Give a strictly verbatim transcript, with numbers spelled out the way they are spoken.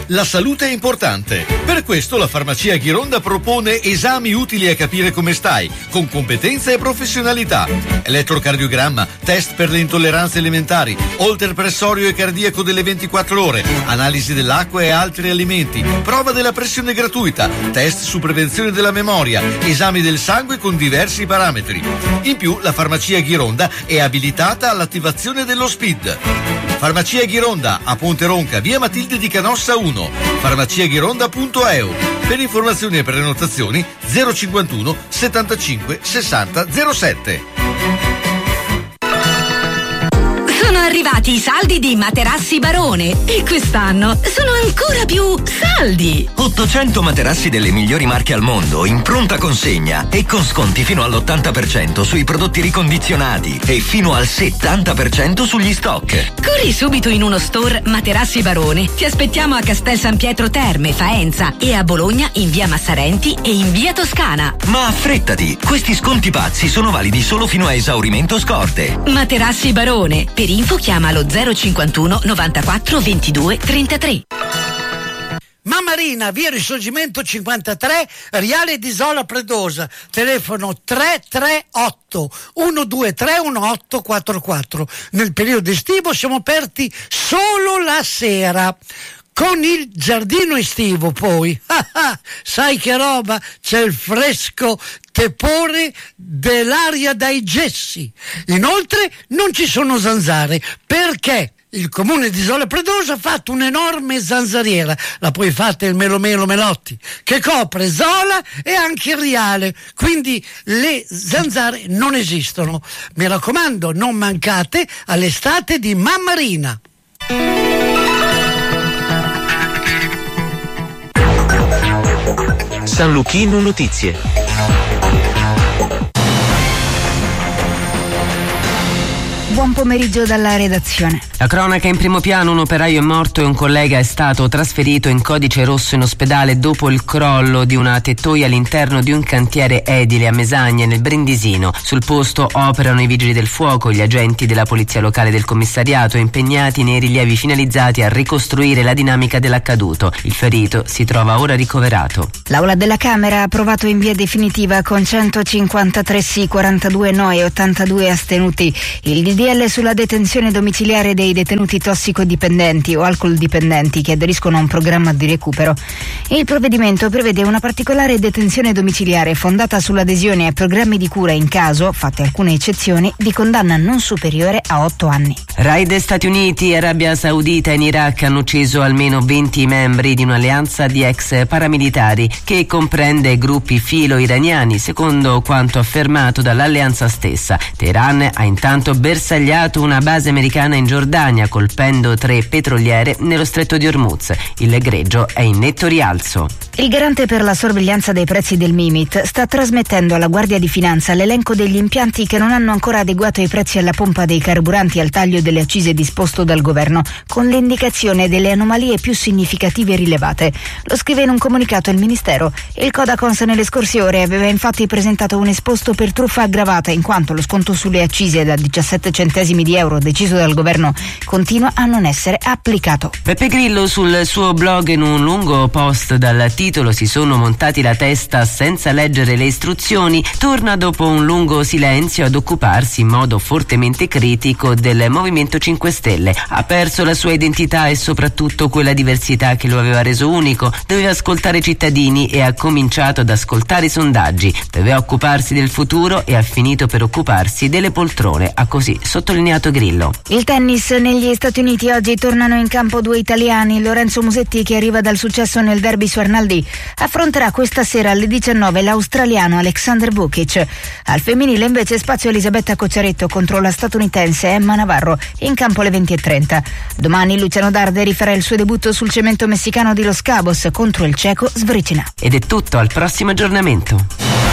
La salute è importante. Per questo la farmacia Ghironda propone esami utili a capire come stai, con competenza e professionalità. Elettrocardiogramma, test per le intolleranze alimentari, olterpressorio e cardiaco delle ventiquattro ore, analisi dell'acqua e altri alimenti, prova della pressione gratuita, test su prevenzione della memoria, esami del sangue con diversi parametri. In più, la farmacia Ghironda è abilitata all'attivazione dello S P I D. Farmacia Ghironda a Ponte Ronca, via Matilde di Canossa uno, farmaciaghironda punto e u. Per informazioni e prenotazioni zero cinquantuno settantacinque sessanta zero sette. Sono arrivati i saldi di Materassi Barone e quest'anno sono ancora più saldi. ottocento materassi delle migliori marche al mondo in pronta consegna e con sconti fino all'ottanta per cento sui prodotti ricondizionati e fino al settanta per cento sugli stock. Corri subito in uno store Materassi Barone. Ti aspettiamo a Castel San Pietro Terme, Faenza e a Bologna in via Massarenti e in via Toscana. Ma affrettati, questi sconti pazzi sono validi solo fino a esaurimento scorte. Materassi Barone. Per info chiama allo zero cinquantuno novantaquattro ventidue trentatré. Mammarina, via Risorgimento cinquantatré, Riale di Isola Predosa, telefono tre tre otto uno due tre uno otto quattro quattro. Nel periodo estivo siamo aperti solo la sera. Con il giardino estivo poi, sai che roba, c'è il fresco tepore dell'aria dai gessi. Inoltre non ci sono zanzare, perché il comune di Isola Predosa ha fatto un'enorme zanzariera, la poi fatta il Melo Melo Melotti, che copre Zola e anche il Riale, quindi le zanzare non esistono. Mi raccomando, non mancate all'estate di Mammarina. San Luchino Notizie. Buon pomeriggio dalla redazione. La cronaca in primo piano: un operaio è morto e un collega è stato trasferito in codice rosso in ospedale dopo il crollo di una tettoia all'interno di un cantiere edile a Mesagne nel Brindisino. Sul posto operano i vigili del fuoco, gli agenti della polizia locale del commissariato impegnati nei rilievi finalizzati a ricostruire la dinamica dell'accaduto. Il ferito si trova ora ricoverato. L'Aula della Camera ha approvato in via definitiva con centocinquantatré sì, quarantadue no e ottantadue astenuti il D D L sulla detenzione domiciliare dei detenuti tossicodipendenti o alcoldipendenti che aderiscono a un programma di recupero. Il provvedimento prevede una particolare detenzione domiciliare fondata sull'adesione a programmi di cura in caso, fatte alcune eccezioni, di condanna non superiore a otto anni. Raid Stati Uniti, Arabia Saudita e Iraq hanno ucciso almeno venti membri di un'alleanza di ex paramilitari che comprende gruppi filo-iraniani, secondo quanto affermato dall'alleanza stessa. Teheran ha intanto bersagliato una base americana in Giordania, colpendo tre petroliere nello stretto di Hormuz. Il greggio è in netto rialzo. Il garante per la sorveglianza dei prezzi del Mimit sta trasmettendo alla Guardia di Finanza l'elenco degli impianti che non hanno ancora adeguato i prezzi alla pompa dei carburanti al taglio delle accise disposto dal governo, con l'indicazione delle anomalie più significative rilevate. Lo scrive in un comunicato il Ministero. Il Codacons nelle scorse ore aveva infatti presentato un esposto per truffa aggravata, in quanto lo sconto sulle accise da diciassette centesimi di euro deciso dal governo continua a non essere applicato. Beppe Grillo sul suo blog, in un lungo post dal titolo "Si sono montati la testa senza leggere le istruzioni", torna dopo un lungo silenzio ad occuparsi in modo fortemente critico del Movimento cinque Stelle. Ha perso la sua identità e soprattutto quella diversità che lo aveva reso unico. Doveva ascoltare i cittadini e ha cominciato ad ascoltare i sondaggi. Doveva occuparsi del futuro e ha finito per occuparsi delle poltrone, ha così sottolineato Grillo. Il tennis negli Stati Uniti: oggi tornano in campo due italiani. Lorenzo Musetti, che arriva dal successo nel derby su Arnaldi, affronterà questa sera alle diciannove l'australiano Alexander Vukic. Al femminile invece spazio Elisabetta Cocciaretto contro la statunitense Emma Navarro, in campo alle venti e trenta. Domani Luciano Darderi farà il suo debutto sul cemento messicano di Los Cabos contro il ceco Svricina. Ed è tutto, al prossimo aggiornamento.